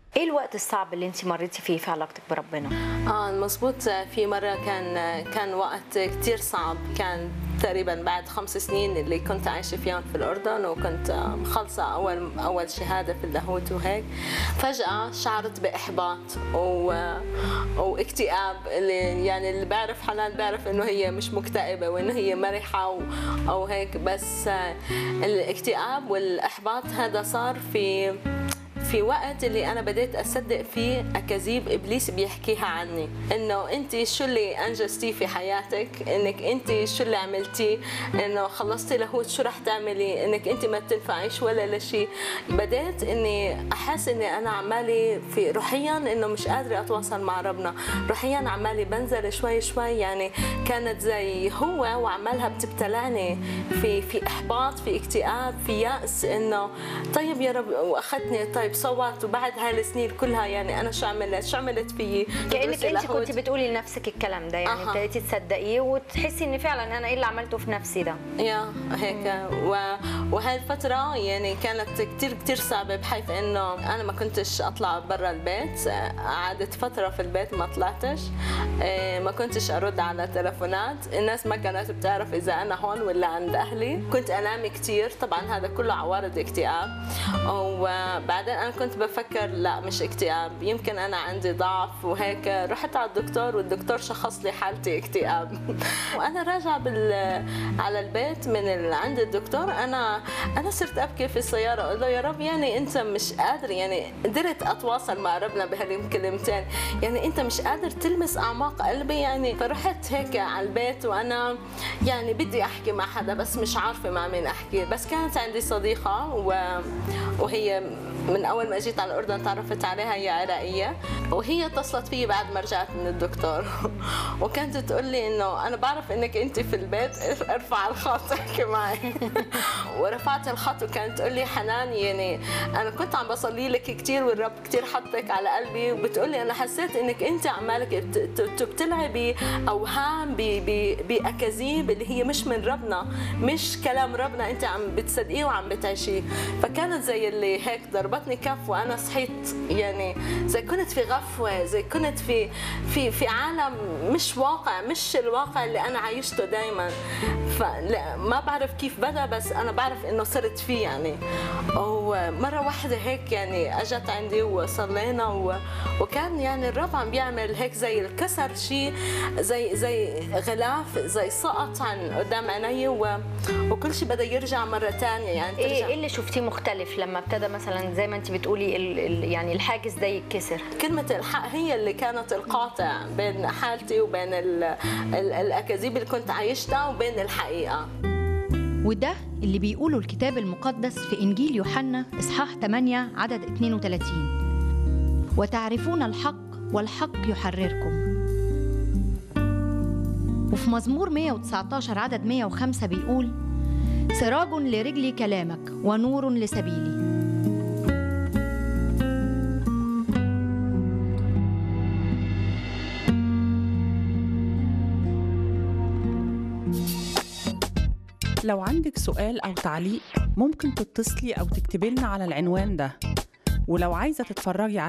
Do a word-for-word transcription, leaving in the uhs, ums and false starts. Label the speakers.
Speaker 1: ايه الوقت الصعب اللي انت مريتي فيه في علاقتك بربنا؟
Speaker 2: اه مظبوط. في مره كان كان وقت كتير صعب، كان تقريبا بعد خمس سنين اللي كنت عايشه فيهم في الاردن، وكنت مخلصه اول اول شهاده في اللاهوت وهيك. فجاه شعرت باحباط و... واكتئاب، اللي يعني اللي بعرف حنان بعرف انه هي مش مكتئبه وانه هي مرحه و... او هيك، بس الاكتئاب والاحباط هذا صار في في وقت اللي أنا بديت أصدق فيه أكاذيب إبليس بيحكيها عني، إنه أنت شو اللي أنجزتيه في حياتك، إنك أنت شو اللي عملتيه، إنه خلصتي لاهوت شو رح تعملي، إنك أنت ما بتنفعيش ولا لشيء. بديت إني أحس إني أنا عمالي في روحيا إنه مش قادرة أتواصل مع ربنا، روحيا عمالي بنزل شوي شوي، يعني كانت زي هو وعمالها بتبتلعني في في إحباط، في اكتئاب، في يأس، إنه طيب يا رب، وأخذتني طيب صوت، وبعد هاي السنين كلها يعني انا شو عملت شو عملت فيي،
Speaker 1: كأنك انت كنت بتقولي لنفسك الكلام ده، يعني
Speaker 2: أه.
Speaker 1: ابتديتي تصدقيه وتحسي ان فعلا انا ايه اللي عملته في نفسي ده.
Speaker 2: يا هيك و... وهي الفترة يعني كانت كتير كتير صعبة، بحيث انه انا ما كنتش اطلع برا البيت، قعدت فترة في البيت ما طلعتش، ما كنتش ارد على تلفونات، الناس ما كانت بتعرف اذا انا هون ولا عند اهلي، كنت انام كتير، طبعا هذا كله عوارض اكتئاب. وبعدين انا كنت بفكر لا مش اكتئاب، يمكن انا عندي ضعف وهيك، رحت على الدكتور والدكتور شخص لي حالتي اكتئاب. وانا راجعه بال على البيت من عند الدكتور، انا انا صرت ابكي في السياره، اقول له يا رب يعني انت مش قادر، يعني قدرت اتواصل مع ربنا بهالكلمتين، يعني انت مش قادر تلمس اعماق قلبي يعني. فرحت هيك على البيت وانا يعني بدي احكي مع حدا بس مش عارفه مع مين احكي. بس كانت عندي صديقه و... وهي من اول ما جيت على الاردن تعرفت عليها، هي عراقيه، وهي اتصلت فيي بعد ما رجعت من الدكتور وكانت تقول لي انه انا بعرف انك انت في البيت، ارفع الخط احكي معي. ورفعت الخط وكانت تقول لي حنان يعني انا كنت عم بصلي لك كثير والرب كثير حطك على قلبي، وبتقول لي انا حسيت انك انت عمالك بتبتلعي باوهام باكاذيب اللي هي مش من ربنا، مش كلام ربنا انت عم بتصدقيه وعم بتعيشيه. فكانت زي اللي هيك ضربتني كف، وانا صحيت يعني زي كنت في غفوه، زي كنت في في في عالم مش واقع، مش الواقع اللي انا عايشته دائما. فما بعرف كيف بدا، بس انا بعرف انه صرت فيه يعني. ومره واحده هيك يعني اجت عندي وصلينا و... وكان يعني الرب عم بيعمل هيك زي الكسر شيء، زي زي غلاف زي سقط عن قدام عيني و... وكل شيء بدا يرجع مره ثانيه يعني. ترجع.
Speaker 1: ايه اللي شفتيه مختلف لما ابتدى مثلا زي ما انت بتقولي ال... ال... يعني الحاجز ده يتكسر؟
Speaker 2: كلمه الحق هي اللي كانت القاطع بين حالتي وبين ال... ال... الاكاذيب اللي كنت عايشتها وبين الحقيقه.
Speaker 3: وده اللي بيقوله الكتاب المقدس في إنجيل يوحنا إصحاح ثمانية عدد اثنين وثلاثين: وتعرفون الحق والحق يحرركم. وفي مزمور مئة وتسعة عشر عدد مئة وخمسة بيقول: سراج لرجلي كلامك ونور لسبيلي.
Speaker 4: لو عندك سؤال أو تعليق ممكن تتصلي أو تكتبي لنا على العنوان ده. ولو عايزة تتفرجي على